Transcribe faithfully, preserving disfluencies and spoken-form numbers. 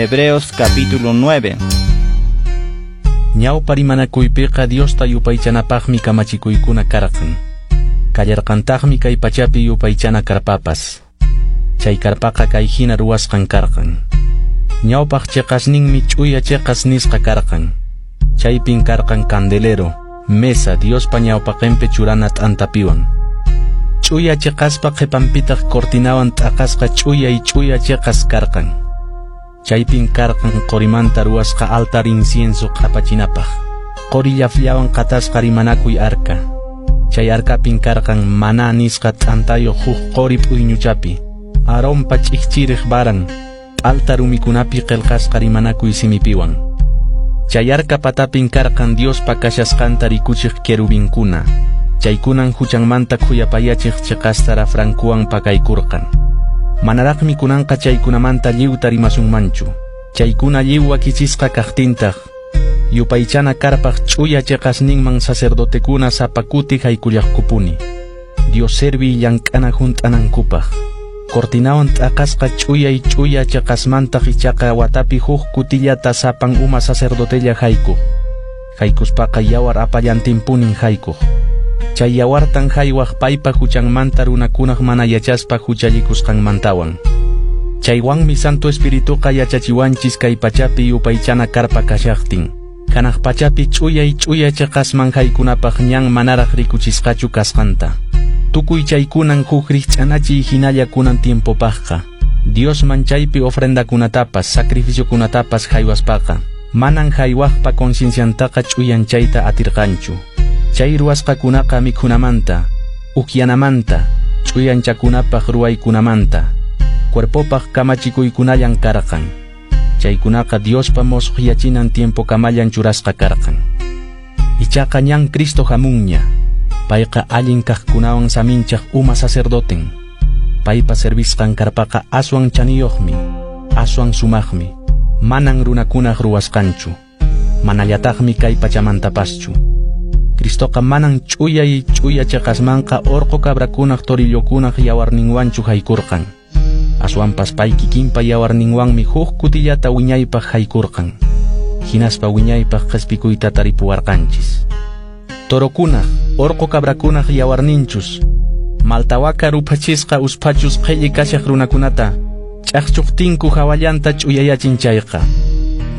Hebreos capítulo nueve. Ñawpa rimanakuypiqa Diosta yupaychanapaqmi kamachikuykuna karqan. Kallarqantaqmi kay pachapi yupaychana karpapas. Chay karpaqa kay hina ruwasqan karqan. Ñawpaq chiqasninmi ch'uya chiqas nisqa karqan. Chaypin karqan candelero, mesa Diospa ñawpaqinpi churana t'antapiwan. Ch'uya chiqaspa qhipanpitaq cortinawan t'aqasqa ch'uya y ch'uya chiqas karqan. Chaypin karqan qorimanta ruwasqa altar incienso qhapachinapaq. Qori llafllawan qatasqa rimanakuy arka. Chay arkapin karqan mana nisqa t'antayo huk qori p'uyñuchapi. Aronpa ch'ikchiriq baran, altar rumikunapi qillqasqa rimanakuy simipiwan. Chay arka patapin karqan Diospa kashasqanta rikuchiq kerubinkuna. Chaykunan huchanmanta khuyapayachiq chiqastara frankuwan pakaykurqan. Manaraqmi kunanqa chaykunamanta lliwta rimasunmanchu. Chaykuna lliwwa kichisqa kaqtintaq. Yupaychana karpaq ch'uya chiqasninman sacerdotekuna sapakuti haykullaqkupuni. Dios servi llank'ana hunt'anankupaq. Cortinawan t'aqasqa ch'uya y ch'uya chiqasmanta hichaqa watapi huk kutillata sapan uma sacerdotella haykuq. Haykuspaqa yawar apallantinpunin haykuq. Chay yawartan haywaq paypa huchanmanta runakunaq mana yachaspa huchallikusqanmantawan. Chaywanmi Santo Espirituqa yachachiwanchis kay pachapi yupaychana karpa kashaqtin. Kanaq pachapi ch'uya y ch'uya chiqasman haykunapaq ñan manaraq rikuchisqachu kasqanta. Tukuy chaykunan huk rikch'anachi hinalla kunan tiempopaqqa. Diosman chaypi ofrendakunatapas sacrificiokunatapas haywaspaqa. Manan haywaqpa concienciantaqa ch'uyanchayta atirqanchu. Chay ruwasqakunaqa mikhunamanta, uqyanamanta, ch'uyanchakunapaq ruwaykunamanta, cuerpopaq kamachikuykunallan karqan. Chaykunaqa Diospa mosuqyachinan tiempo kamallan churasqa karqan. Ichaqa ñan Cristo hamunña. Payqa allin kaqkunawan saminchaq uma sacerdoten. Paypa servisqan karpaqa aswan chaniyuqmi, aswan sumaqmi. Manan runakunaq ruwasqanchu. Manallataqmi kay pachamantapaschu. Cristoqa manan ch'uya y ch'uya chiqasmanqa orqo cabrakunaq torillokunaq yawarninwanchu haykurqan. Aswanpas pay kikinpa yawarninwanmi huk kutillata wiñaypaq haykurqan. Hinaspa wiñaypaq qhispikuyta taripuwarqanchis. Torokunaq, orqo cabrakunaq yawarninchus. Maltawaka rupachisqa uspachus qhilli kashaq runakunata. Ch'aqchuqtinku hawallanta ch'uyayachin chayqa.